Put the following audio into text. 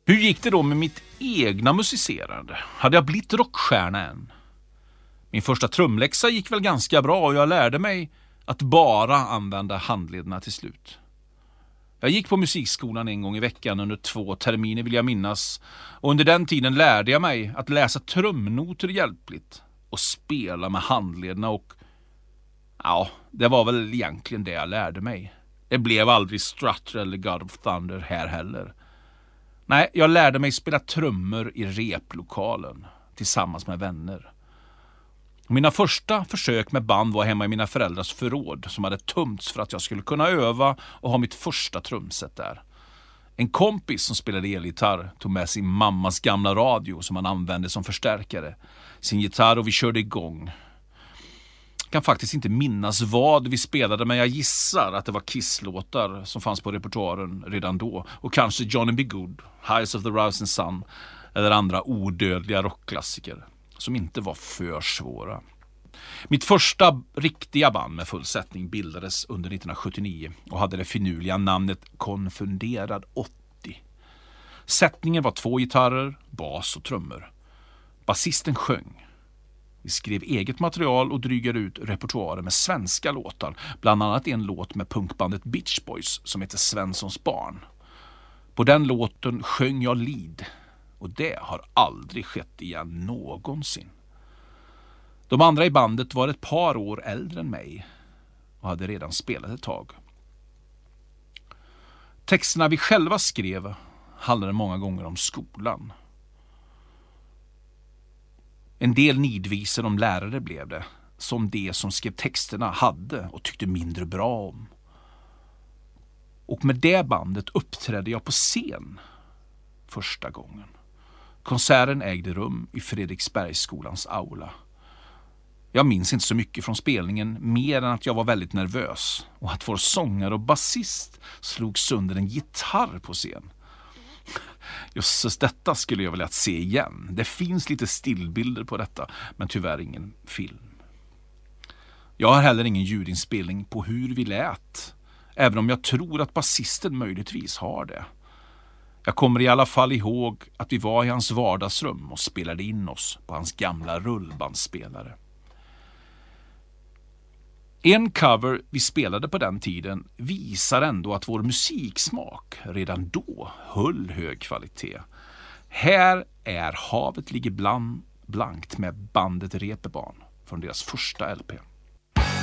Hur gick det då med mitt egna musicerande? Hade jag blivit rockstjärna än? Min första trumläxa gick väl ganska bra och jag lärde mig att bara använda handlederna till slut. Jag gick på musikskolan en gång i veckan under 2 terminer vill jag minnas. Och under den tiden lärde jag mig att läsa trumnoter hjälpligt och spela med handlederna och ja, det var väl egentligen det jag lärde mig. Det blev aldrig Strutter eller God of Thunder här heller. Nej, jag lärde mig spela trummor i replokalen tillsammans med vänner. Mina första försök med band var hemma i mina föräldrars förråd som hade tömts för att jag skulle kunna öva och ha mitt första trumset där. En kompis som spelade elgitarr tog med sin mammas gamla radio som han använde som förstärkare, sin gitarr och vi körde igång. Jag kan faktiskt inte minnas vad vi spelade, men jag gissar att det var Kiss-låtar som fanns på repertoaren redan då. Och kanske Johnny B. Good, Highs of the Rising Sun eller andra odödliga rockklassiker som inte var för svåra. Mitt första riktiga band med full sättning bildades under 1979 och hade det finurliga namnet Konfunderad 80. Sättningen var 2 gitarrer, bas och trummor. Basisten sjöng. Vi skrev eget material och drygade ut repertoaren med svenska låtar, bland annat en låt med punkbandet Beach Boys som heter Svenssons barn. På den låten sjöng jag lead och det har aldrig skett igen någonsin. De andra i bandet var ett par år äldre än mig och hade redan spelat ett tag. Texterna vi själva skrev handlade många gånger om skolan. En del nidvisor om lärare blev det, som det som skrev texterna hade och tyckte mindre bra om. Och med det bandet uppträdde jag på scen första gången. Konserten ägde rum i Fredriksbergsskolans aula. Jag minns inte så mycket från spelningen mer än att jag var väldigt nervös och att vår sångare och basist slog sönder en gitarr på scen. Just detta skulle jag vilja se igen. Det finns lite stillbilder på detta, men tyvärr ingen film. Jag har heller ingen ljudinspelning på hur vi lät, även om jag tror att basisten möjligtvis har det. Jag kommer i alla fall ihåg att vi var i hans vardagsrum och spelade in oss på hans gamla rullbandspelare. En cover vi spelade på den tiden visar ändå att vår musiksmak redan då höll hög kvalitet. Här är Havet ligger blankt med bandet Reeperbahn från deras första LP.